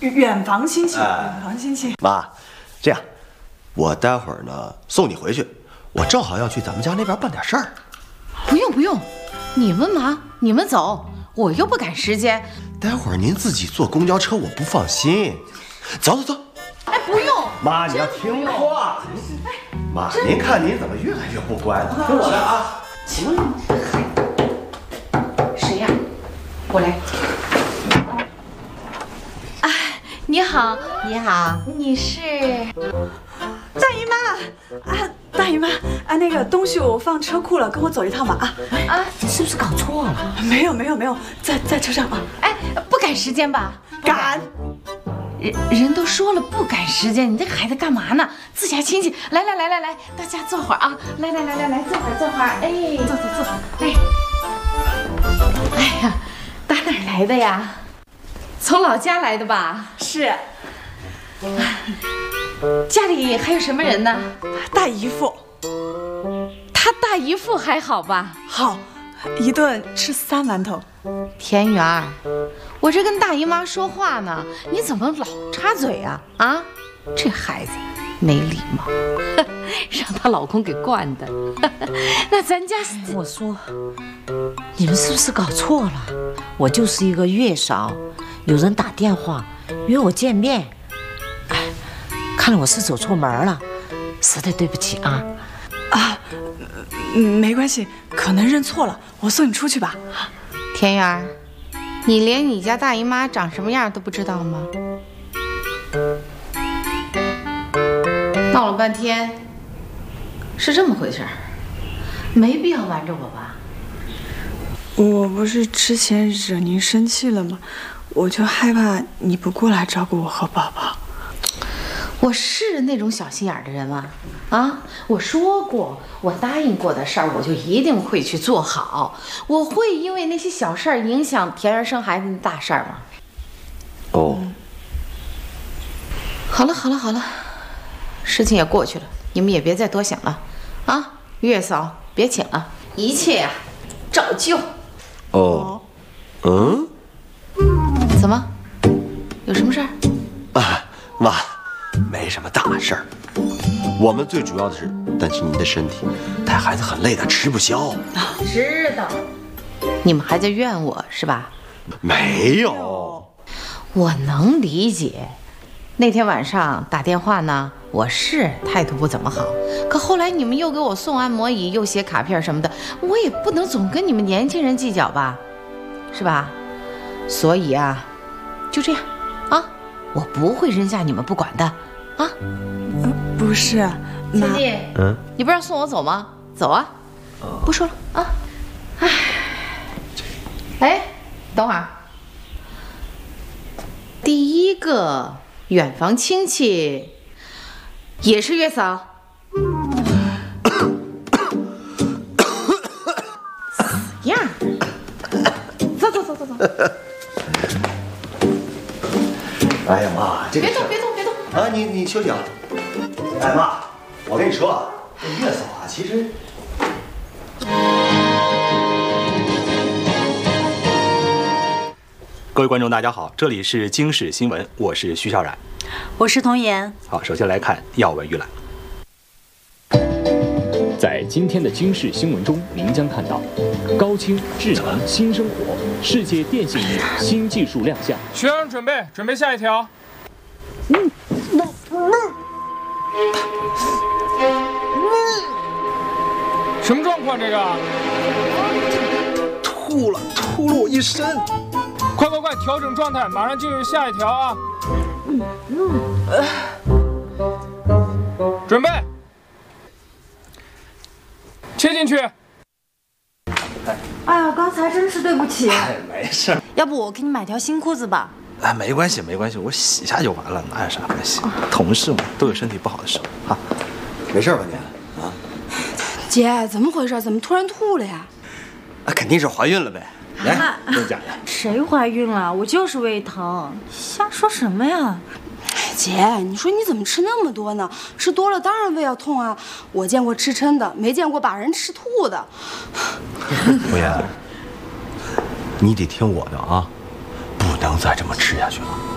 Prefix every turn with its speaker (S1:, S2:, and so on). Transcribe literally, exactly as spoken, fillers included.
S1: 远房亲戚，远房亲戚。
S2: 妈，这样，我待会儿呢送你回去，我正好要去咱们家那边办点事儿。
S3: 不用不用，你们忙，你们走，我又不赶时间。
S2: 待会儿您自己坐公交车，我不放心。走走走。
S3: 哎，不用。
S2: 妈，你要听话。妈，您看您怎么越来越不乖了？听我的啊。
S3: 行了，谁呀？我来。啊，你好，
S4: 你好，
S3: 你是？
S1: 大姨妈啊，大姨妈啊，那个东西我放车库了，跟我走一趟吧啊
S4: 啊！你是不是搞错了？
S1: 没有没有没有，在在车上啊。
S3: 哎，不赶时间吧？
S1: 赶。
S3: 人人都说了不赶时间，你这个孩子干嘛呢？自家亲戚，来来来来来，大家坐会儿啊！来来来来来，坐会儿坐会儿，哎，坐坐坐，哎，哎呀，打哪儿来的呀？从老家来的吧？
S1: 是。
S3: 家里还有什么人呢？
S1: 大姨夫。
S3: 他大姨夫还好吧？
S1: 好，一顿吃三馒头。
S3: 田园儿，我这跟大姨妈说话呢，你怎么老插嘴啊？啊，这孩子没礼貌，让她老公给惯的。那咱家，
S4: 我说，你们是不是搞错了？我就是一个月嫂，有人打电话约我见面，哎，看来我是走错门了，实在对不起啊。
S1: 啊，没关系，可能认错了，我送你出去吧。
S3: 田园，你连你家大姨妈长什么样都不知道吗？闹了半天，是这么回事儿，没必要瞒着我吧？
S1: 我不是之前惹您生气了吗？我就害怕你不过来照顾我和宝宝。
S3: 我是那种小心眼的人吗？啊，我说过，我答应过的事儿，我就一定会去做好。我会因为那些小事儿影响田园生孩子的大事儿吗？
S2: 哦。
S3: 好了好了好了，事情也过去了，你们也别再多想了，啊，月嫂别请了，一切呀、啊、照旧。
S2: 哦。嗯。
S3: 怎么？有什么事儿？
S2: 啊，妈。没什么大事儿，我们最主要的是担心您的身体，带孩子很累的，吃不消。
S3: 知道，你们还在怨我是吧？
S2: 没有，
S3: 我能理解。那天晚上打电话呢，我是态度不怎么好，可后来你们又给我送按摩椅，又写卡片什么的，我也不能总跟你们年轻人计较吧，是吧？所以啊，就这样啊。我不会扔下你们不管的，啊！
S1: 呃、不是，妈，
S3: 嗯，你不是要送我走吗？走啊！不说了啊！哎，哎，等会儿，第一个远房亲戚也是月嫂，死样！走走走走走。
S2: 哎呀妈，这个
S3: 别动别动别动
S2: 啊！你你休息啊！哎妈，我跟你说啊，这月嫂啊，其实……
S5: 各位观众，大家好，这里是京视新闻，我是徐小冉，
S1: 我是童颜。
S5: 好，首先来看要闻预览。
S6: 在今天的京视新闻中，您将看到高清智能新生活，世界电信业新技术亮相。
S7: 学生准备，准备下一条。
S2: 嗯，那那，
S7: 什么状况？这个？
S2: 吐了，吐了我一身。
S7: 快快快，调整状态，马上进入下一条啊！嗯嗯，准备。切进去。
S8: 哎呀，刚才真是对不起。
S9: 哎，没事。
S8: 要不我给你买条新裤子吧？
S9: 哎，没关系，没关系，我洗一下就完了，哪有啥关系？同事嘛，都有身体不好的时候哈。
S2: 没事吧你？啊？
S8: 姐，怎么回事？怎么突然吐了呀？
S2: 啊，肯定是怀孕了呗。来，真的假的？
S8: 谁怀孕了？我就是胃疼。瞎说什么呀？姐，你说你怎么吃那么多呢？吃多了当然胃要痛啊！我见过吃撑的，没见过把人吃吐的。
S2: 童颜，你得听我的啊，不能再这么吃下去了。